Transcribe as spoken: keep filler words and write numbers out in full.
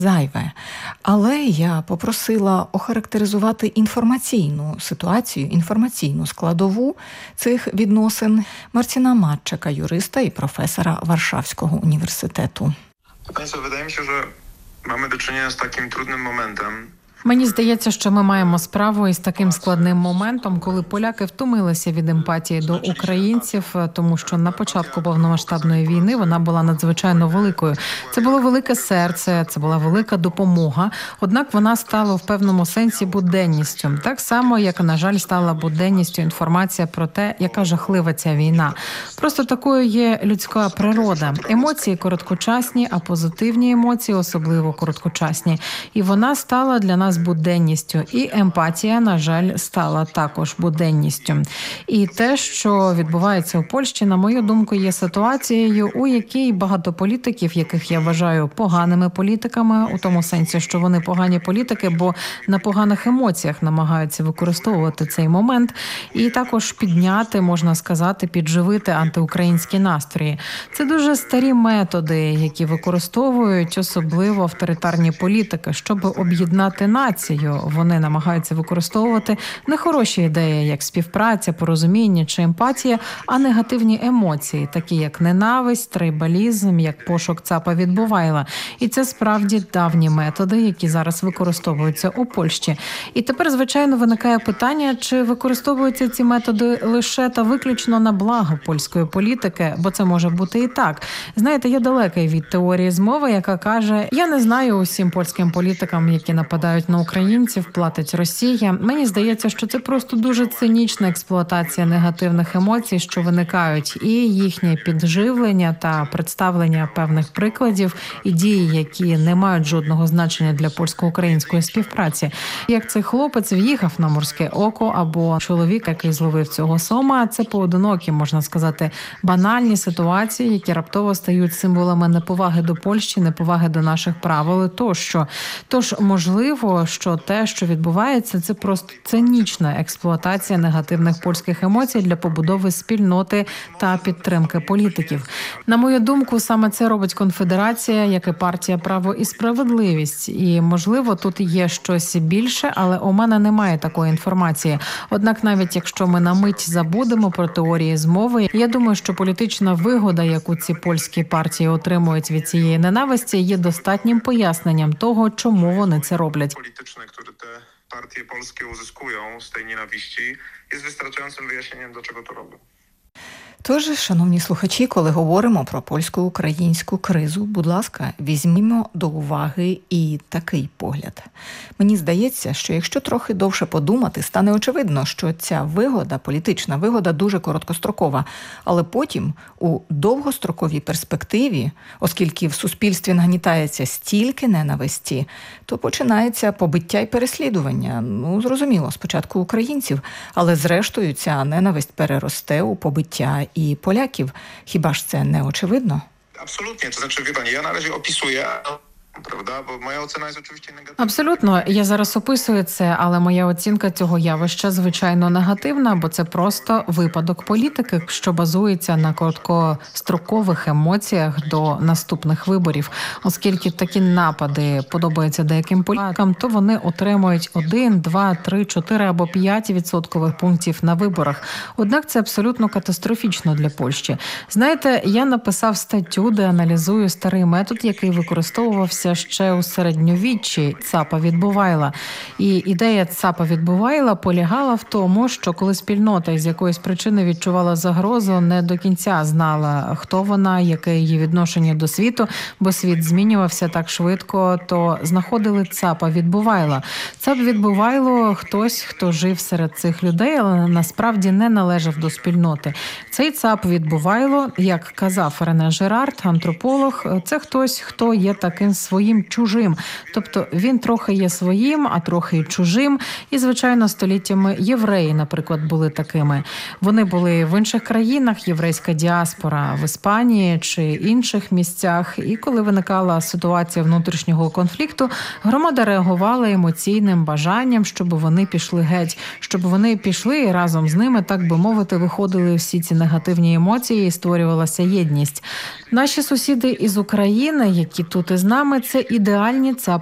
зайве. Але я попросила охарактеризувати інформаційну ситуацію, інформаційну складову цих відносин Марціна Матчака, юриста і професора Warszawskiego університету. Wydaje mi się, że mamy do czynienia z takim trudnym momentem. Мені здається, що ми маємо справу із таким складним моментом, коли поляки втомилися від емпатії до українців, тому що на початку повномасштабної війни вона була надзвичайно великою. Це було велике серце, це була велика допомога, однак вона стала в певному сенсі буденністю. Так само, як, на жаль, стала буденністю інформація про те, яка жахлива ця війна. Просто такою є людська природа. Емоції короткочасні, а позитивні емоції особливо короткочасні. І вона стала для нас буденністю. І емпатія, на жаль, стала також буденністю. І те, що відбувається у Польщі, на мою думку, є ситуацією, у якій багато політиків, яких я вважаю поганими політиками, у тому сенсі, що вони погані політики, бо на поганих емоціях намагаються використовувати цей момент і також підняти, можна сказати, підживити антиукраїнські настрої. Це дуже старі методи, які використовують особливо авторитарні політики, щоб об'єднати націю. Вони намагаються використовувати не хороші ідеї, як співпраця, порозуміння чи емпатія, а негативні емоції, такі як ненависть, трейбалізм, як пошук цапа від Бувайла. І це справді давні методи, які зараз використовуються у Польщі. І тепер, звичайно, виникає питання, чи використовуються ці методи лише та виключно на благо польської політики, бо це може бути і так. Знаєте, я далекий від теорії змови, яка каже, я не знаю усім польським політикам, які нападають на українців, платить Росія. Мені здається, що це просто дуже цинічна експлуатація негативних емоцій, що виникають, і їхнє підживлення та представлення певних прикладів і дій, які не мають жодного значення для польсько-української співпраці. Як цей хлопець в'їхав на Морське око, або чоловік, який зловив цього сома, це поодинокі, можна сказати, банальні ситуації, які раптово стають символами неповаги до Польщі, неповаги до наших правил тощо. Тож, можливо, що те, що відбувається, це просто цинічна експлуатація негативних польських емоцій для побудови спільноти та підтримки політиків. На мою думку, саме це робить Конфедерація, як і партія «Право і справедливість». І, можливо, тут є щось більше, але у мене немає такої інформації. Однак, навіть якщо ми на мить забудемо про теорії змови, я думаю, що політична вигода, яку ці польські партії отримують від цієї ненависті, є достатнім поясненням того, чому вони це роблять. Polityczne, które te partie polskie uzyskują z tej nienawiści, jest wystarczającym wyjaśnieniem, dlaczego to robią. Тож, шановні слухачі, коли говоримо про польсько-українську кризу, будь ласка, візьмімо до уваги і такий погляд. Мені здається, що якщо трохи довше подумати, стане очевидно, що ця вигода, політична вигода, дуже короткострокова. Але потім, у довгостроковій перспективі, оскільки в суспільстві нагнітається стільки ненависті, то починається побиття і переслідування. Ну, зрозуміло, спочатку українців, але зрештою ця ненависть переросте у побиття і поляків. Хіба ж це не очевидно? Absolutnie, to znaczy, wie pani, ja na razie opisuję, prawda, bo moja ocena jest oczywiście negatywna. Абсолютно. Я зараз описую це, але моя оцінка цього явища, звичайно, негативна, бо це просто випадок політики, що базується на короткострокових емоціях до наступних виборів. Оскільки такі напади подобаються деяким політикам, то вони отримують один, два, три, чотири або п'ять відсоткових пунктів на виборах. Однак це абсолютно катастрофічно для Польщі. Знаєте, я написав статтю, де аналізую старий метод, який використовувався ще у середньовіччі цапа від Бувайла. І ідея цапа від Бувайла полягала в тому, що коли спільнота із якоїсь причини відчувала загрозу, не до кінця знала, хто вона, яке її відношення до світу, бо світ змінювався так швидко, то знаходили цапа від Бувайла. Цап від Бувайло – хтось, хто жив серед цих людей, але насправді не належав до спільноти. Цей цап від Бувайло, як казав Рене Жерард, антрополог, це хтось, хто є таким своїм чужим. Тобто він трохи є своїм, а трохи і чужим. І, звичайно, століттями євреї, наприклад, були такими. Вони були в інших країнах, єврейська діаспора в Іспанії чи інших місцях. І коли виникала ситуація внутрішнього конфлікту, громада реагувала емоційним бажанням, щоб вони пішли геть. Щоб вони пішли і разом з ними, так би мовити, виходили всі ці негативні емоції і створювалася єдність. Наші сусіди із України, які тут із нами, це ідеальні цапи